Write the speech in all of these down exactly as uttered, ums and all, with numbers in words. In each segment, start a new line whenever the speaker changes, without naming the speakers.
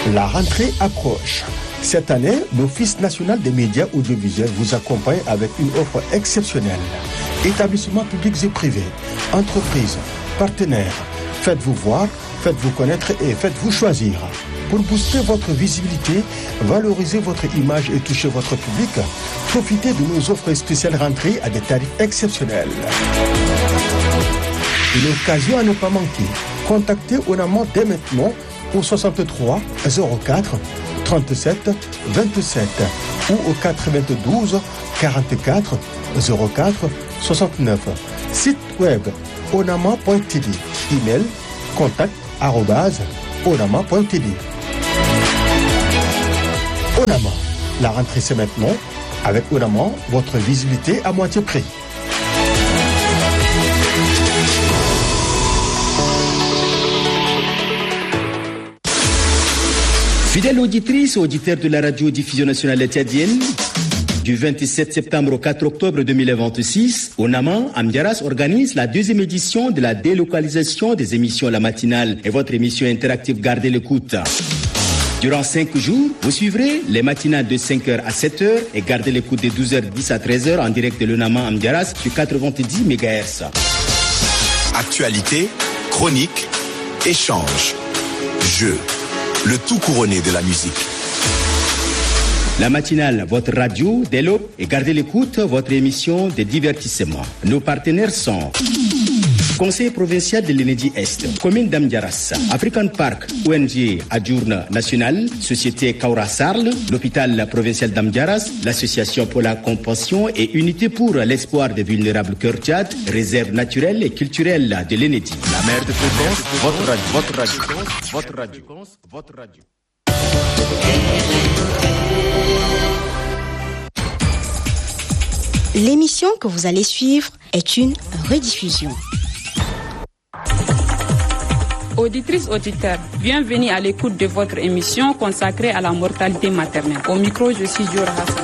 La rentrée approche. Cette année, l'Office national des médias audiovisuels vous accompagne avec une offre exceptionnelle. Établissements publics et privés, entreprises, partenaires, faites-vous voir, faites-vous connaître et faites-vous choisir. Pour booster votre visibilité, valoriser votre image et toucher votre public, profitez de nos offres spéciales rentrées à des tarifs exceptionnels. Une occasion à ne pas manquer. Contactez Onama dès maintenant au soixante-trois zéro quatre trente-sept vingt-sept ou au quatre-vingt-douze quarante-quatre zéro quatre soixante-neuf. Site web onama point t v. Email contact arobase onama point t v. Onama, la rentrée c'est maintenant. Avec Onama, votre visibilité à moitié prix.
Fidèles auditrices et auditeurs de la radio-diffusion nationale tchadienne, du vingt-sept septembre au quatre octobre deux mille vingt-six, Onama Amdiaras organise la deuxième édition de la délocalisation des émissions La Matinale et votre émission interactive Gardez l'écoute. Durant cinq jours, vous suivrez les matinales de cinq heures à sept heures et Gardez l'écoute de douze heures dix à treize heures en direct de l'Onama Amdiaras sur quatre-vingt-dix mégahertz.
Actualité, chronique, échange, jeu. Le tout couronné de la musique.
La matinale, votre radio, développe et Gardez l'écoute, votre émission de divertissement. Nos partenaires sont Conseil provincial de l'Enedi Est, Commune d'Amdiaras, African Park, O N G Adjourne National, Société Kaura Sarl, l'Hôpital provincial d'Amdiaras, l'Association pour la compassion et Unité pour l'espoir des vulnérables Cœur Tchad, Réserve naturelle et culturelle de l'Enedi. La mère de fréquence, votre radio, votre radio, votre radio, votre radio.
L'émission que vous allez suivre est une rediffusion.
Auditrices, auditeurs, bienvenue à l'écoute de votre émission consacrée à la mortalité maternelle. Au micro, je suis Dior Hassan.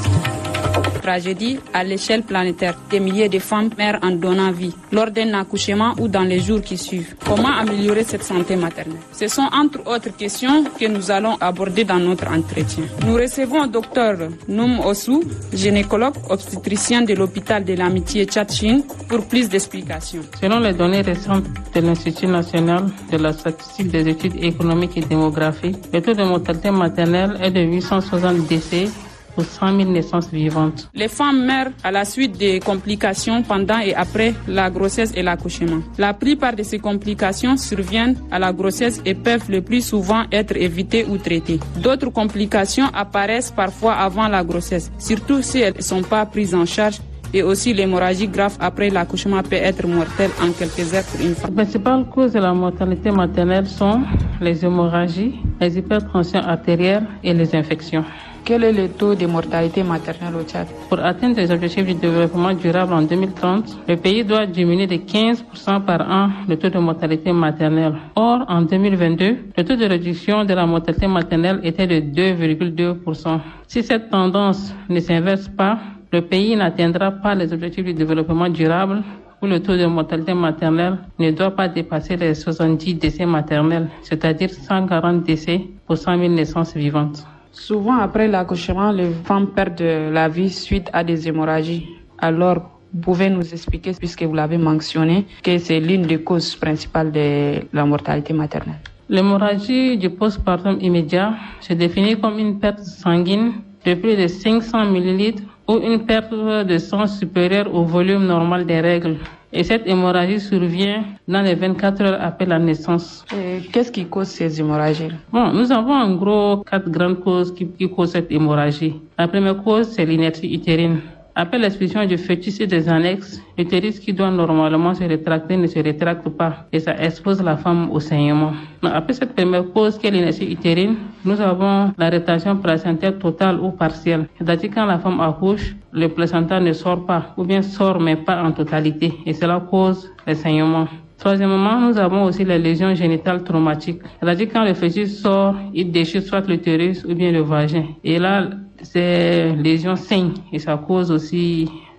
Tragédie à l'échelle planétaire. Des milliers de femmes meurent en donnant vie, lors d'un accouchement ou dans les jours qui suivent. Comment améliorer cette santé maternelle? Ce sont entre autres questions que nous allons aborder dans notre entretien. Nous recevons Dr Noum Ossou, gynécologue obstétricien de l'hôpital de l'Amitié Tchad-Chine, pour plus d'explications.
Selon les données récentes de l'Institut national de la statistique des études économiques et démographiques, le taux de mortalité maternelle est de huit cent soixante décès pour cent mille naissances vivantes.
Les femmes meurent à la suite des complications pendant et après la grossesse et l'accouchement. La plupart de ces complications surviennent à la grossesse et peuvent le plus souvent être évitées ou traitées. D'autres complications apparaissent parfois avant la grossesse, surtout si elles ne sont pas prises en charge. Et aussi l'hémorragie grave après l'accouchement peut être mortelle en quelques heures pour une femme.
Les principales causes de la mortalité maternelle sont les hémorragies, les hypertensions artérielles et les infections.
Quel est le taux de mortalité maternelle au Tchad?
Pour atteindre les objectifs du développement durable en deux mille trente, le pays doit diminuer de quinze pour cent par an le taux de mortalité maternelle. Or, en deux mille vingt-deux, le taux de réduction de la mortalité maternelle était de deux virgule deux pour cent. Si cette tendance ne s'inverse pas, le pays n'atteindra pas les objectifs du développement durable où le taux de mortalité maternelle ne doit pas dépasser les soixante-dix décès maternels, c'est-à-dire cent quarante décès pour cent mille naissances vivantes.
Souvent, après l'accouchement, les femmes perdent la vie suite à des hémorragies. Alors, vous pouvez nous expliquer, puisque vous l'avez mentionné, que c'est l'une des causes principales de la mortalité maternelle.
L'hémorragie du postpartum immédiat se définit comme une perte sanguine de plus de cinq cents millilitres ou une perte de sang supérieure au volume normal des règles. Et cette hémorragie survient dans les vingt-quatre heures après la naissance.
Et qu'est-ce qui cause ces hémorragies?
Bon, nous avons en gros quatre grandes causes qui, qui causent cette hémorragie. La première cause, c'est l'inertie utérine. Après l'expulsion du fœtus et des annexes, l'utérus qui doit normalement se rétracter ne se rétracte pas et ça expose la femme au saignement. Après cette première cause qui est l'inertie utérine, nous avons la rétention placentaire totale ou partielle. C'est-à-dire quand la femme accouche, le placenta ne sort pas ou bien sort mais pas en totalité et cela cause les saignements. Troisièmement, nous avons aussi les lésions génitales traumatiques. C'est-à-dire quand le fœtus sort, il déchire soit l'utérus ou bien le vagin. Et là, ces lésions saignent et ça cause aussi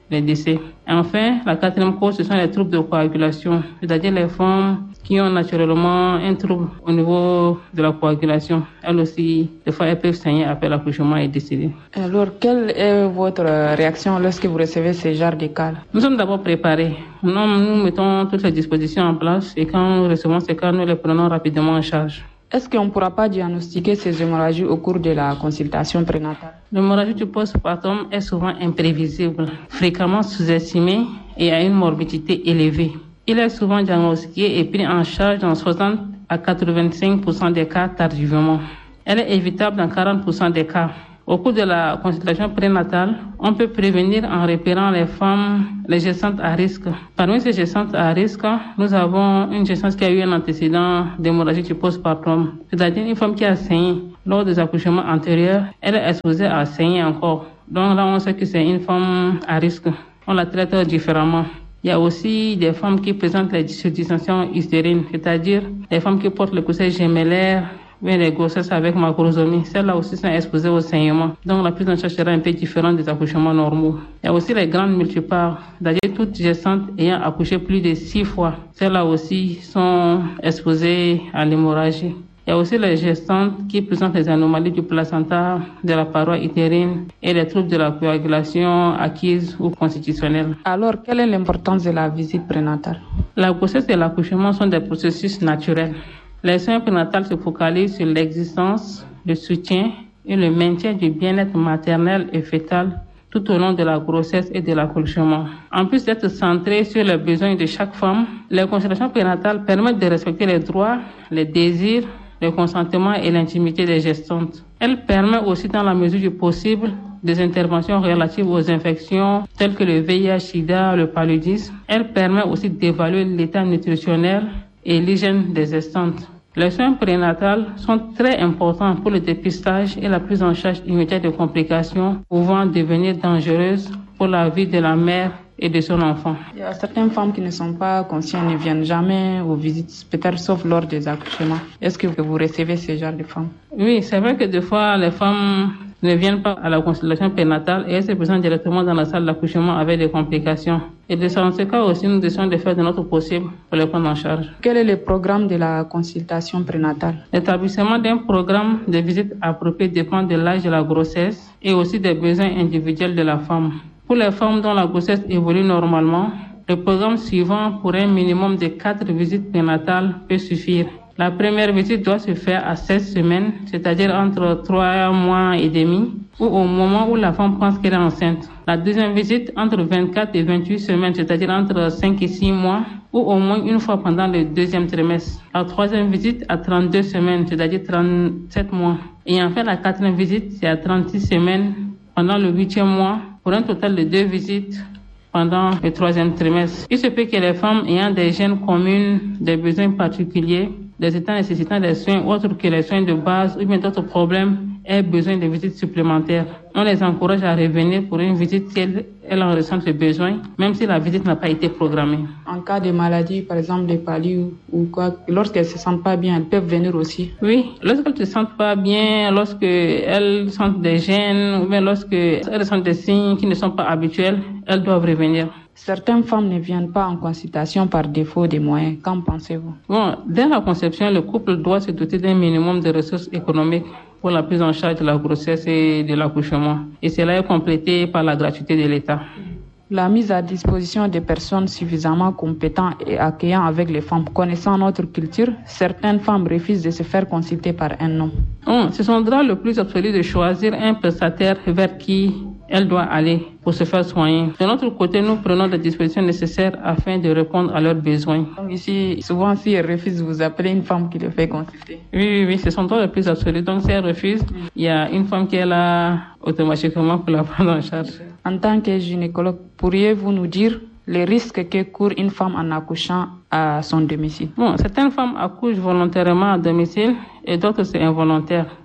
les décès. Enfin, la quatrième cause, ce sont les troubles de coagulation, c'est-à-dire les femmes qui ont naturellement un trouble au niveau de la coagulation. Elles aussi, des fois, elles peuvent saigner après l'accouchement et décéder.
Alors, quelle est votre réaction lorsque vous recevez ce genre de cas?
Nous sommes d'abord préparés. Nous, nous mettons toutes les dispositions en place et quand nous recevons ces cas, nous les prenons rapidement en charge.
Est-ce qu'on ne pourra pas diagnostiquer ces hémorragies au cours de la consultation prénatale?
L'hémorragie du postpartum est souvent imprévisible, fréquemment sous-estimée et a une morbidité élevée. Il est souvent diagnostiqué et pris en charge dans soixante à quatre-vingt-cinq pour cent des cas tardivement. Elle est évitable dans quarante pour cent des cas. Au cours de la consultation prénatale, on peut prévenir en repérant les femmes, les gestantes à risque. Parmi ces gestantes à risque, nous avons une gestante qui a eu un antécédent d'hémorragie du postpartum, c'est-à-dire une femme qui a saigné lors des accouchements antérieurs, elle est exposée à saigner encore. Donc là, on sait que c'est une femme à risque. On la traite différemment. Il y a aussi des femmes qui présentent les dysfonctions utérines, c'est-à-dire les femmes qui portent le coussin gémellaire, mais les grossesses avec macrosomie, celles-là aussi sont exposées au saignement. Donc la prise en charge sera un peu différente des accouchements normaux. Il y a aussi les grandes multiparts, c'est-à-dire toutes gestantes ayant accouché plus de six fois. Celles-là aussi sont exposées à l'hémorragie. Il y a aussi les gestantes qui présentent les anomalies du placenta, de la paroi utérine et les troubles de la coagulation acquise ou constitutionnelle.
Alors, quelle est l'importance de la visite prénatale?
La grossesse et l'accouchement sont des processus naturels. Les soins prénatales se focalisent sur l'existence, le soutien et le maintien du bien-être maternel et fœtal tout au long de la grossesse et de l'accouchement. En plus d'être centrés sur les besoins de chaque femme, les consultations prénatales permettent de respecter les droits, les désirs, le consentement et l'intimité des gestantes. Elles permettent aussi, dans la mesure du possible, des interventions relatives aux infections telles que le V I H sida, le paludisme. Elles permettent aussi d'évaluer l'état nutritionnel et l'hygiène des gestantes. Les soins prénatales sont très importants pour le dépistage et la prise en charge immédiate de complications pouvant devenir dangereuses pour la vie de la mère et de son enfant.
Il y a certaines femmes qui ne sont pas conscientes, ne viennent jamais aux visites, peut-être sauf lors des accouchements. Est-ce que vous recevez ce genre de femmes?
Oui, c'est vrai que des fois, les femmes ne viennent pas à la consultation prénatale et elles se présentent directement dans la salle d'accouchement avec des complications. Et dans ce cas aussi, nous essayons de faire de notre possible pour les prendre en charge.
Quel est le programme de la consultation prénatale?
L'établissement d'un programme de visite approprié dépend de l'âge de la grossesse et aussi des besoins individuels de la femme. Pour les femmes dont la grossesse évolue normalement, le programme suivant pour un minimum de quatre visites prénatales peut suffire. La première visite doit se faire à seize semaines, c'est-à-dire entre trois mois et demi, ou au moment où la femme pense qu'elle est enceinte. La deuxième visite entre vingt-quatre et vingt-huit semaines, c'est-à-dire entre cinq et six mois, ou au moins une fois pendant le deuxième trimestre. La troisième visite à trente-deux semaines, c'est-à-dire trente-sept mois. Et enfin, la quatrième visite, c'est à trente-six semaines pendant le huitième mois, pour un total de deux visites pendant le troisième trimestre. Il se peut que les femmes ayant des gènes communs, des besoins particuliers, des états nécessitant des soins autres que les soins de base ou bien d'autres problèmes aient besoin de visites supplémentaires. On les encourage à revenir pour une visite si elles, elles en ressentent le besoin, même si la visite n'a pas été programmée.
En cas de maladie, par exemple des paludismes ou quoi, lorsqu'elles ne se sentent pas bien, elles peuvent venir aussi?
Oui, lorsqu'elles ne se sentent pas bien, lorsqu'elles sentent des gènes ou bien lorsqu'elles ressentent des signes qui ne sont pas habituels, elles doivent revenir.
Certaines femmes ne viennent pas en consultation par défaut des moyens. Qu'en pensez-vous?
Bon, dès la conception, le couple doit se doter d'un minimum de ressources économiques pour la prise en charge de la grossesse et de l'accouchement. Et cela est complété par la gratuité de l'État.
La mise à disposition des personnes suffisamment compétentes et accueillantes avec les femmes connaissant notre culture, certaines femmes refusent de se faire consulter par un homme.
Bon, c'est son droit le plus absolu de choisir un prestataire vers qui elle doit aller pour se faire soigner. De notre côté, nous prenons les dispositions nécessaires afin de répondre à leurs besoins.
Donc ici, souvent, si elle refuse, vous appelez une femme qui le fait consulter.
Oui, oui, oui, c'est son droit le plus absolu. Donc si elle refuse, il y a une femme qui est là automatiquement pour la prendre en charge.
En tant que gynécologue, pourriez-vous nous dire les risques que court une femme en accouchant à son domicile?
Bon, certaines femmes accouchent volontairement à domicile et d'autres c'est involontaire.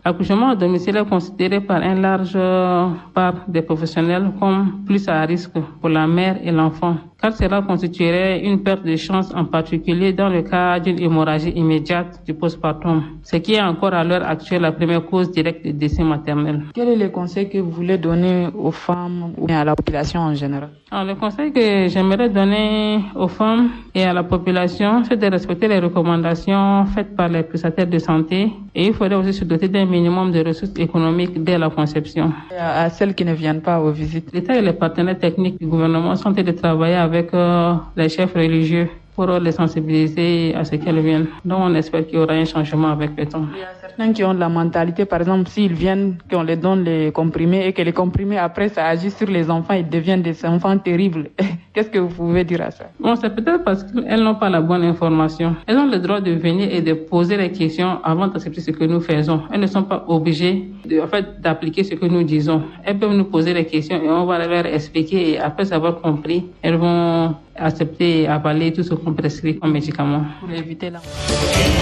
L'accouchement à domicile est considéré par un large part des professionnels comme plus à risque pour la mère et l'enfant, car cela constituerait une perte de chance, en particulier dans le cas d'une hémorragie immédiate du postpartum, ce qui est encore à l'heure actuelle la première cause directe de décès maternel.
Quel est le conseil que vous voulez donner aux femmes ou à la population en général?
Alors, le conseil que j'aimerais donner aux femmes et à la population, c'est de respecter les recommandations faites par les prestataires de santé, et il faudrait aussi se doter d'un minimum de ressources économiques dès la conception.
Et à celles qui ne viennent pas aux visites,
l'État et les partenaires techniques du gouvernement sont en train de travailler avec euh, les chefs religieux pour les sensibiliser à ce qu'elles viennent. Donc on espère qu'il y aura un changement avec le temps.
Il y a certains qui ont de la mentalité, par exemple, s'ils viennent, qu'on les donne les comprimés et que les comprimés après ça agit sur les enfants, ils deviennent des enfants terribles. Qu'est-ce que vous pouvez dire à ça?
Bon, c'est peut-être parce qu'elles n'ont pas la bonne information. Elles ont le droit de venir et de poser les questions avant d'accepter ce que nous faisons. Elles ne sont pas obligées de, en fait, d'appliquer ce que nous disons. Elles peuvent nous poser les questions et on va leur expliquer, et après avoir compris, elles vont accepter et avaler tout ce qu'on prescrit comme médicament.
Pour éviter la...